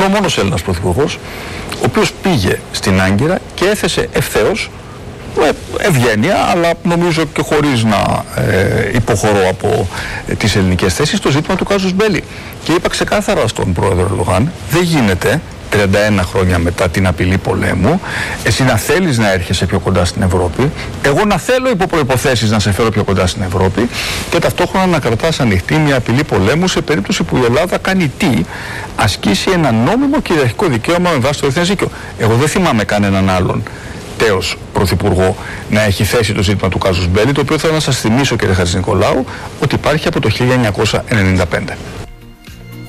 είναι ο μόνος Έλληνας πρωθυπουργός, ο οποίος πήγε στην Άγκυρα και έθεσε ευθέως, ευγένεια, αλλά νομίζω και χωρίς να υποχωρώ από τις ελληνικές θέσεις, το ζήτημα του κάζους μπέλι. Και είπα ξεκάθαρα στον πρόεδρο Ερντογάν, δεν γίνεται 31 χρόνια μετά την απειλή πολέμου, εσύ να θέλεις να έρχεσαι πιο κοντά στην Ευρώπη, εγώ να θέλω υπό προϋποθέσεις να σε φέρω πιο κοντά στην Ευρώπη και ταυτόχρονα να κρατάς ανοιχτή μια απειλή πολέμου σε περίπτωση που η Ελλάδα κάνει τι, ασκήσει ένα νόμιμο κυριαρχικό δικαίωμα με βάση το διεθνές δίκαιο. Εγώ δεν θυμάμαι κανέναν άλλον τέος πρωθυπουργό να έχει θέσει το ζήτημα του κάζους μπέλι, το οποίο θέλω να σας θυμίσω, κύριε Χατζηνικολάου, ότι υπάρχει από το 1995.